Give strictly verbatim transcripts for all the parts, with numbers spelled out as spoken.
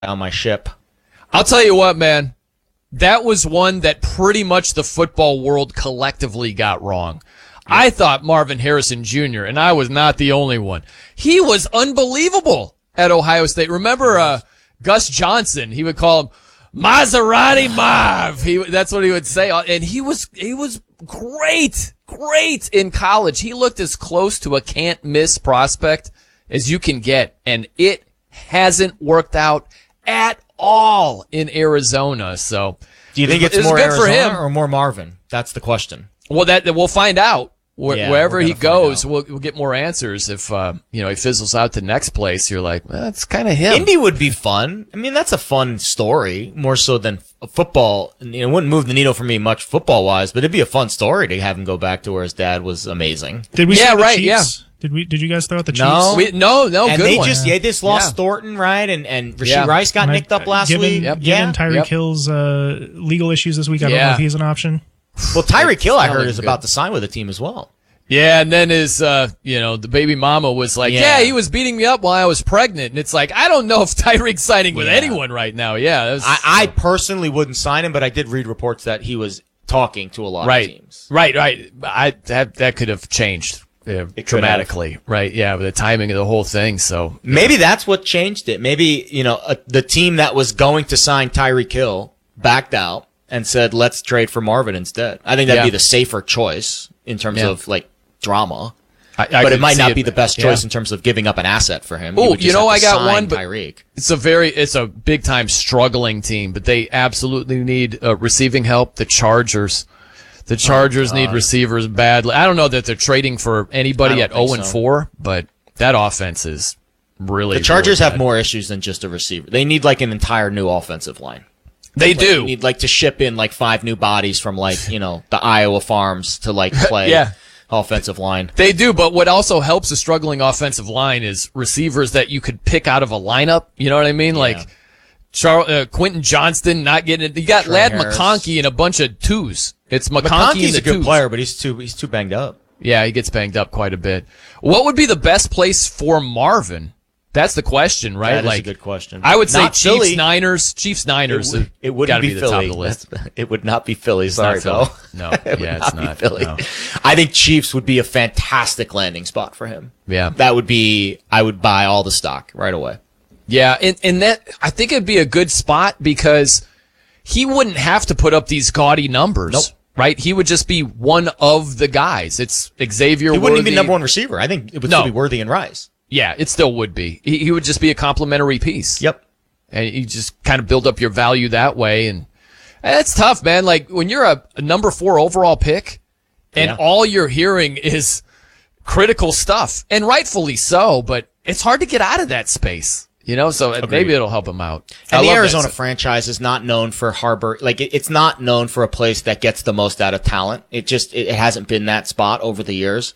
on my ship. I'll tell you what, man. That was one that pretty much the football world collectively got wrong. I thought Marvin Harrison Junior, and I was not the only one. He was unbelievable at Ohio State. Remember uh, Gus Johnson? He would call him Maserati Marv. He, that's what he would say. And he was, he was great, great in college. He looked as close to a can't miss prospect as you can get. And it hasn't worked out at all in Arizona. So do you think it's, it's more good Arizona for him or more Marvin? That's the question. Well, that we'll find out. Where, yeah, wherever he goes, out. we'll, we'll get more answers. If uh, you know he fizzles out to next place, you're like, well, that's kind of him. Indy would be fun. I mean, that's a fun story, more so than f- football. It wouldn't move the needle for me much football wise, but it'd be a fun story to have him go back to where his dad was amazing. Did we? Yeah, see the right. Chiefs? Yeah. Did we? Did you guys throw out the Chiefs? No, we, no, no. And good they one. just yeah, they just lost Yeah. Thornton, right? And and Rasheed Yeah. Rice got Right. nicked up last given, week. Yep. Given Yeah. Tyreek Yep. Hill's uh, legal issues this week, I don't Yeah. know if he's an option. Well, Tyreek Hill, I That heard, looked is good. about to sign with the team as well. Yeah, and then his, uh, you know, the baby mama was like, Yeah. yeah. he was beating me up while I was pregnant. And it's like, I don't know if Tyreek's signing with Yeah. anyone right now. Yeah. That was, I, I personally wouldn't sign him, but I did read reports that he was talking to a lot right, of teams. right, right. I, that, that could have changed uh, could dramatically. Right. Yeah. With the timing of the whole thing. So Maybe that's what changed it. Maybe, you know, uh, the team that was going to sign Tyreek Hill backed out and said, let's trade for Marvin instead. I think that'd Yeah. be the safer choice in terms Yeah. of, like, drama. I, I but could it might see not be the best yeah. choice in terms of giving up an asset for him. Oh, would just you know, have I to got sign one, but Tyreek. it's a very, it's a big time struggling team, but they absolutely need uh, receiving help. The Chargers, the Chargers Oh, need receivers badly. I don't know that they're trading for I anybody don't at think zero and so. four, but that offense is really. The Chargers really have bad. more issues than just a receiver. They need, like, an entire new offensive line. They Like, do. You need, like, to ship in, like, five new bodies from, like, you know, the Iowa farms to, like, play Yeah. offensive line. They do, but what also helps a struggling offensive line is receivers that you could pick out of a lineup. You know what I mean? Like Char- uh, Quentin Johnston not getting it. You got Trey Lad Harris. McConkey and a bunch of twos. It's McConkey and McConkey's the a good twos. player, but he's too he's too banged up. Yeah, he gets banged up quite a bit. What would be the best place for Marvin? That's the question, right? That is like, a good question. I would say Not Chiefs, Philly. Niners, Chiefs, Niners. It, would, it wouldn't gotta be, be the Philly. top of the list. That's- it would not be Philly. Sorry, not Philly. Phil. No, It would yeah, it's be not. Philly. No. I think Chiefs would be a fantastic landing spot for him. Yeah. That would be. I would buy all the stock right away. Yeah, and, and that I think it'd be a good spot because he wouldn't have to put up these gaudy numbers. Nope. Right? He would just be one of the guys. It's Xavier He wouldn't even Worthy. be number one receiver. I think it would No. still be Worthy and Rice. Yeah, it still would be. He, he would just be a complimentary piece. Yep. And you just kind of build up your value that way. And that's tough, man. Like when you're a, a number four overall pick and Yeah. all you're hearing is critical stuff, and rightfully so, but it's hard to get out of that space. You know, so maybe it'll help him out. I And the love that. Arizona franchise is not known for harbor, like it, it's not known for a place that gets the most out of talent. It just, it, it hasn't been that spot over the years.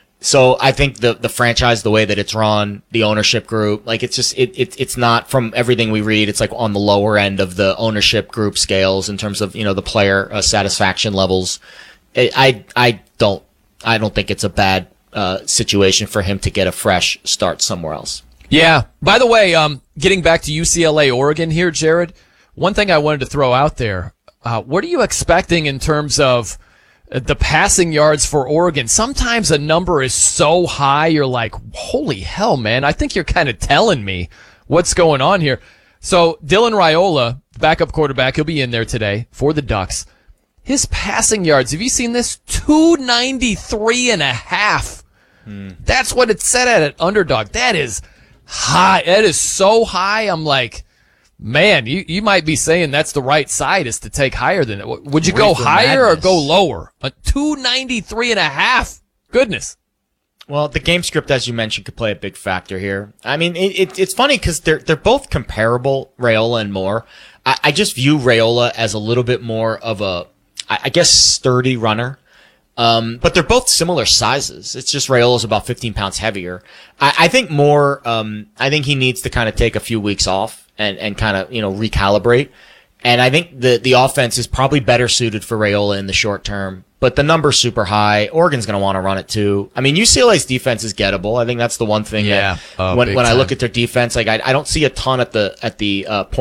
So I think the, the franchise, the way that it's run, the ownership group, like it's just, it, it, it's not from everything we read. It's like on the lower end of the ownership group scales in terms of, you know, the player uh, satisfaction levels. I, I, I don't, I don't think it's a bad, uh, situation for him to get a fresh start somewhere else. Yeah. By the way, um, getting back to U C L A, Oregon here, Jared, one thing I wanted to throw out there, uh, what are you expecting in terms of uh, the passing yards for Oregon? Sometimes a number is so high, you're like, holy hell, man. I think you're kind of telling me what's going on here. So Dylan Raiola, backup quarterback, he'll be in there today for the Ducks. His passing yards, have you seen this? two ninety-three and a half. Hmm. That's what it said at an underdog. That is high. That is so high. I'm like, man, you, you might be saying that's the right side is to take higher than it. Would you go Reefer higher madness. or go lower? A two ninety-three and a half. Goodness. Well, the game script, as you mentioned, could play a big factor here. I mean, it, it, it's funny because they're they're both comparable, Raiola and Moore. I, I just view Raiola as a little bit more of a, I, I guess, sturdy runner. Um, but they're both similar sizes. It's just Raiola's about fifteen pounds heavier. I, I think Moore, um, I think he needs to kind of take a few weeks off and, and kind of, you know, recalibrate. And I think the the offense is probably better suited for Raiola in the short term. But the number's super high. Oregon's going to want to run it too. I mean, U C L A's defense is gettable. I think that's the one thing Yeah. that Oh, when big when I time. look at their defense, like I, I don't see a ton at the at the uh, point